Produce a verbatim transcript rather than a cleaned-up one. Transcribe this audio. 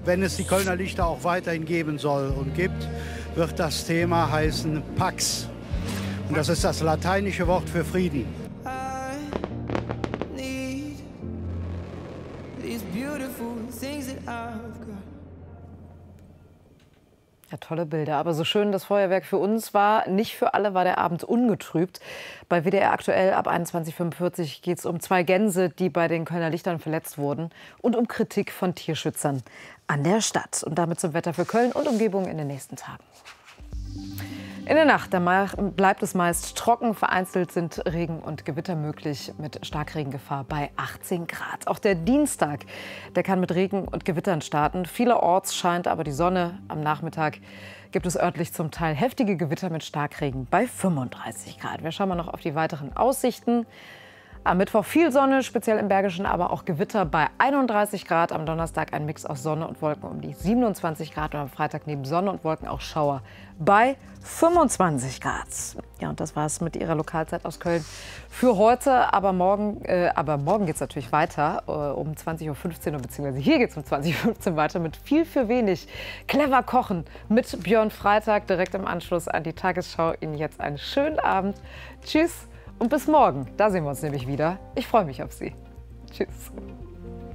wenn es die Kölner Lichter auch weiterhin geben soll und gibt, wird das Thema heißen Pax. Und das ist das lateinische Wort für Frieden. Ja, tolle Bilder. Aber so schön das Feuerwerk für uns war, nicht für alle war der Abend ungetrübt. Bei W D R aktuell ab einundzwanzig Uhr fünfundvierzig geht es um zwei Gänse, die bei den Kölner Lichtern verletzt wurden, und um Kritik von Tierschützern an der Stadt. Und damit zum Wetter für Köln und Umgebung in den nächsten Tagen. In der Nacht da bleibt es meist trocken. Vereinzelt sind Regen und Gewitter möglich mit Starkregengefahr bei achtzehn Grad. Auch der Dienstag, der kann mit Regen und Gewittern starten. Vielerorts scheint aber die Sonne. Am Nachmittag gibt es örtlich zum Teil heftige Gewitter mit Starkregen bei fünfunddreißig Grad. Wir schauen mal noch auf die weiteren Aussichten. Am Mittwoch viel Sonne, speziell im Bergischen, aber auch Gewitter bei einunddreißig Grad. Am Donnerstag ein Mix aus Sonne und Wolken um die siebenundzwanzig Grad. Und am Freitag neben Sonne und Wolken auch Schauer bei fünfundzwanzig Grad. Ja, und das war es mit Ihrer Lokalzeit aus Köln für heute. Aber morgen, äh, aber morgen geht es natürlich weiter äh, um zwanzig Uhr fünfzehn, beziehungsweise hier geht es um zwanzig Uhr fünfzehn weiter mit viel für wenig. Clever kochen mit Björn Freitag direkt im Anschluss an die Tagesschau. Ihnen jetzt einen schönen Abend. Tschüss. Und bis morgen, da sehen wir uns nämlich wieder. Ich freue mich auf Sie. Tschüss.